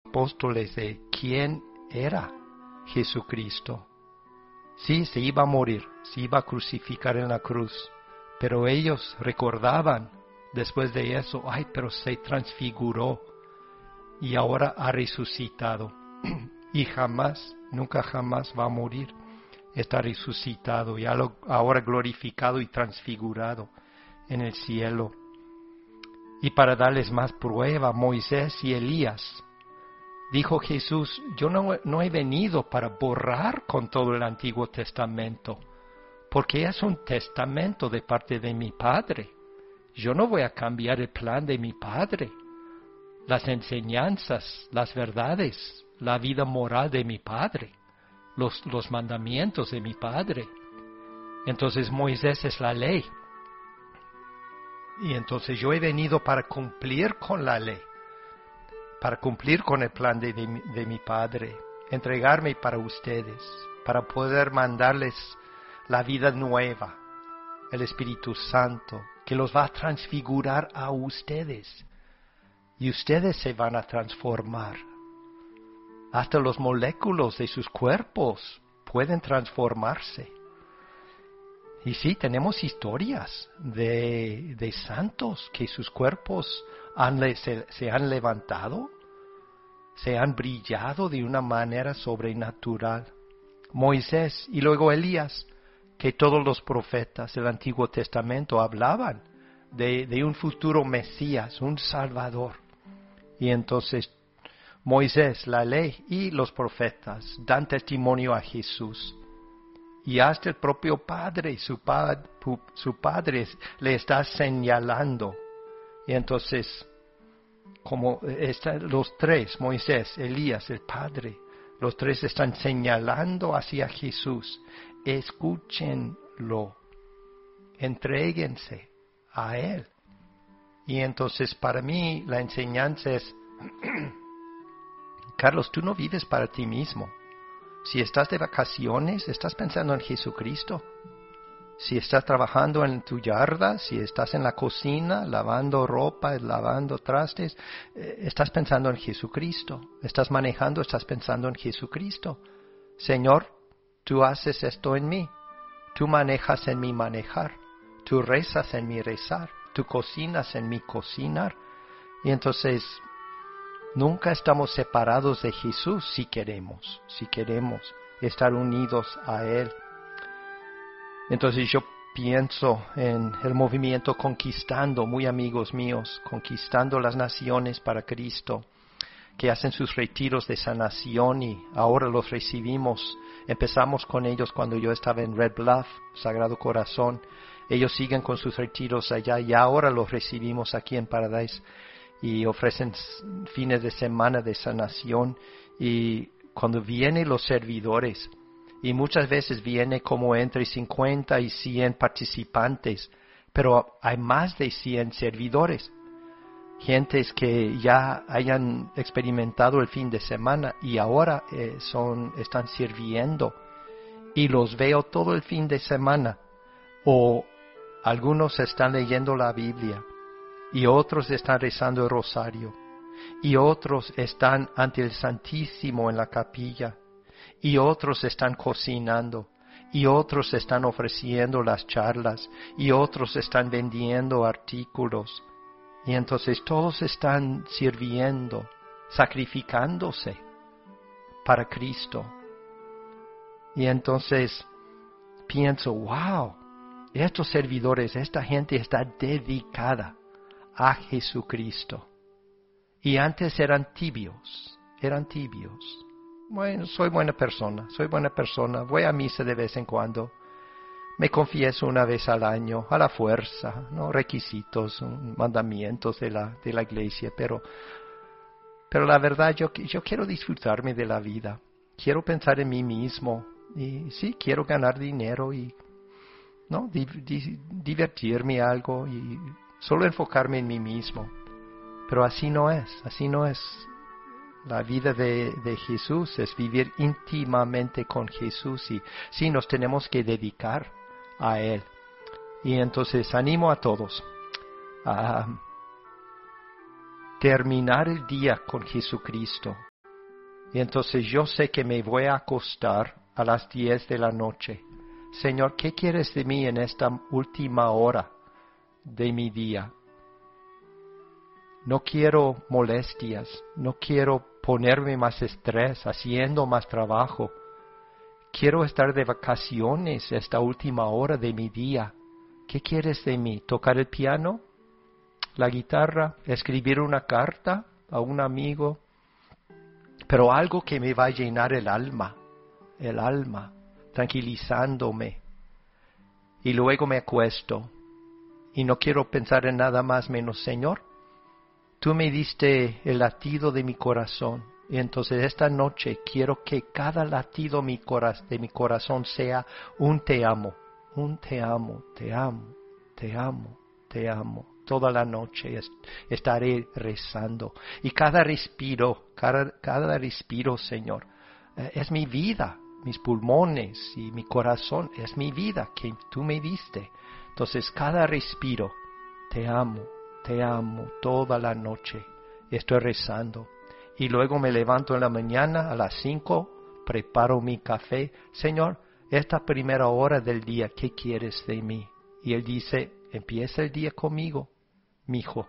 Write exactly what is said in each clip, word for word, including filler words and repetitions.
apóstoles de quién era Jesucristo. Sí, se iba a morir, se iba a crucificar en la cruz, pero ellos recordaban después de eso, ay, pero se transfiguró y ahora ha resucitado y jamás, nunca jamás va a morir. Está resucitado y ahora glorificado y transfigurado en el cielo. Y para darles más prueba, Moisés y Elías, dijo Jesús, yo no, no he venido para borrar con todo el Antiguo Testamento, porque es un testamento de parte de mi Padre. Yo no voy a cambiar el plan de mi Padre, las enseñanzas, las verdades, la vida moral de mi Padre, los, los mandamientos de mi Padre. Entonces Moisés es la ley. Y entonces yo he venido para cumplir con la ley, para cumplir con el plan de, de, de mi Padre, entregarme para ustedes, para poder mandarles la vida nueva, el Espíritu Santo, que los va a transfigurar a ustedes. Y ustedes se van a transformar. Hasta los moléculas de sus cuerpos pueden transformarse. Y sí, tenemos historias de, de santos que sus cuerpos han, se, se han levantado, se han brillado de una manera sobrenatural. Moisés y luego Elías, que todos los profetas del Antiguo Testamento hablaban de, de un futuro Mesías, un Salvador. Y entonces Moisés, la ley y los profetas dan testimonio a Jesús. Y hasta el propio Padre, su, pad, su Padre le está señalando. Y entonces, como están los tres, Moisés, Elías, el Padre, los tres están señalando hacia Jesús. Escúchenlo, entréguense a Él. Y entonces para mí la enseñanza es, Carlos, tú no vives para ti mismo. Si estás de vacaciones, estás pensando en Jesucristo. Si estás trabajando en tu yarda, si estás en la cocina, lavando ropa, lavando trastes, eh, estás pensando en Jesucristo. Estás manejando, estás pensando en Jesucristo. Señor, tú haces esto en mí. Tú manejas en mi manejar. Tú rezas en mi rezar. Tú cocinas en mi cocinar. Y entonces nunca estamos separados de Jesús si queremos, si queremos estar unidos a Él. Entonces yo pienso en el movimiento Conquistando, muy amigos míos, Conquistando las Naciones para Cristo, que hacen sus retiros de sanación y ahora los recibimos. Empezamos con ellos cuando yo estaba en Red Bluff, Sagrado Corazón. Ellos siguen con sus retiros allá y ahora los recibimos aquí en Paradise. Y ofrecen fines de semana de sanación. Y cuando vienen los servidores, y muchas veces viene como entre cincuenta y cien participantes, pero hay más de cien servidores. Gentes que ya hayan experimentado el fin de semana y ahora eh, son, están sirviendo. Y los veo todo el fin de semana. O algunos están leyendo la Biblia. Y otros están rezando el rosario, y otros están ante el Santísimo en la capilla, y otros están cocinando, y otros están ofreciendo las charlas, y otros están vendiendo artículos. Y entonces todos están sirviendo, sacrificándose para Cristo. Y entonces pienso, wow, estos servidores, esta gente está dedicada a Jesucristo. Y antes eran tibios, eran tibios. Bueno, soy buena persona, soy buena persona, voy a misa de vez en cuando, me confieso una vez al año, a la fuerza, no requisitos, mandamientos de la, de la iglesia, pero, pero la verdad yo, yo quiero disfrutarme de la vida, quiero pensar en mí mismo, y sí, quiero ganar dinero y no di, di, divertirme algo y solo enfocarme en mí mismo. Pero así no es, así no es. La vida de, de Jesús es vivir íntimamente con Jesús y sí nos tenemos que dedicar a Él. Y entonces animo a todos a, terminar el día con Jesucristo. Y entonces yo sé que me voy a acostar a las diez de la noche. Señor, ¿qué quieres de mí en esta última hora de mi día? No quiero molestias, no quiero ponerme más estrés, haciendo más trabajo. Quiero estar de vacaciones esta última hora de mi día. ¿Qué quieres de mí? ¿Tocar el piano? ¿La guitarra? ¿Escribir una carta a un amigo? Pero algo que me va a llenar el alma, el alma, tranquilizándome. Y luego me acuesto y no quiero pensar en nada más menos, Señor, tú me diste el latido de mi corazón. Y entonces esta noche quiero que cada latido de mi corazón sea un te amo, un te amo, te amo, te amo, te amo. Toda la noche estaré rezando. Y cada respiro, cada, cada respiro, Señor, es mi vida, mis pulmones y mi corazón, es mi vida que tú me diste. Entonces cada respiro, te amo, te amo, toda la noche estoy rezando. Y luego me levanto en la mañana a las cinco, preparo mi café. Señor, esta primera hora del día, ¿qué quieres de mí? Y Él dice, empieza el día conmigo, mijo.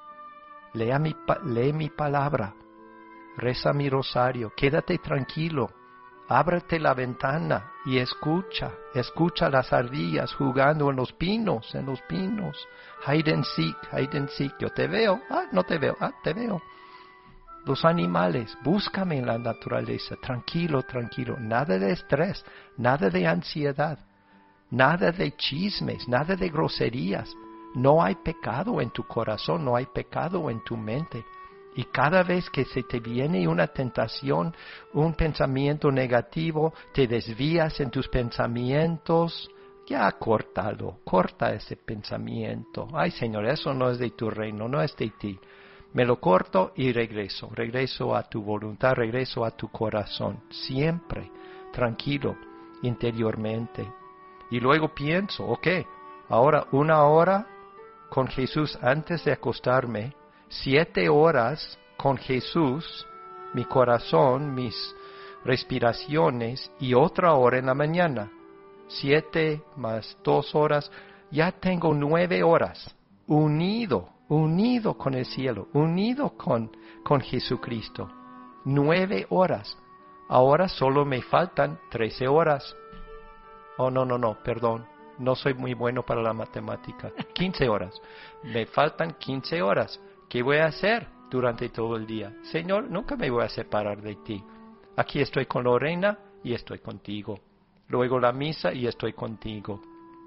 Lea mi, lee mi palabra, reza mi rosario, quédate tranquilo. Ábrete la ventana y escucha, escucha las ardillas jugando en los pinos, en los pinos. Hide and seek, hide and seek. Yo te veo, ah, no te veo, ah, te veo. Los animales, búscame en la naturaleza, tranquilo, tranquilo, nada de estrés, nada de ansiedad, nada de chismes, nada de groserías. No hay pecado en tu corazón, no hay pecado en tu mente. Y cada vez que se te viene una tentación, un pensamiento negativo, te desvías en tus pensamientos, ya córtalo, corta ese pensamiento. Ay, Señor, eso no es de tu reino, no es de ti. Me lo corto y regreso, regreso a tu voluntad, regreso a tu corazón, siempre tranquilo interiormente. Y luego pienso, ok, ahora una hora con Jesús antes de acostarme, siete horas con Jesús, mi corazón, mis respiraciones y otra hora en la mañana. Siete más dos horas, ya tengo nueve horas unido, unido con el cielo, unido con, con Jesucristo. Nueve horas. Ahora solo me faltan trece horas. Oh, no, no, no, perdón. No soy muy bueno para la matemática. quince horas. Me faltan quince horas. ¿Qué voy a hacer durante todo el día? Señor, nunca me voy a separar de ti. Aquí estoy con Lorena y estoy contigo. Luego la misa y estoy contigo.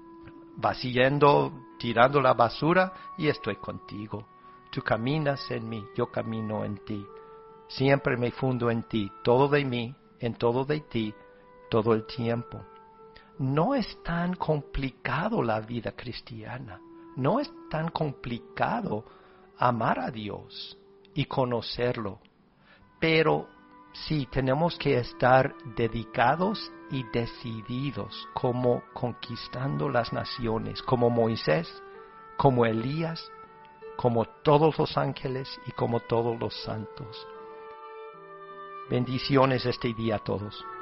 Vaciando, tirando la basura y estoy contigo. Tú caminas en mí, yo camino en ti. Siempre me fundo en ti, todo de mí, en todo de ti, todo el tiempo. No es tan complicado la vida cristiana. No es tan complicado amar a Dios y conocerlo. Pero sí, tenemos que estar dedicados y decididos, como conquistando las naciones, como Moisés, como Elías, como todos los ángeles y como todos los santos. Bendiciones este día a todos.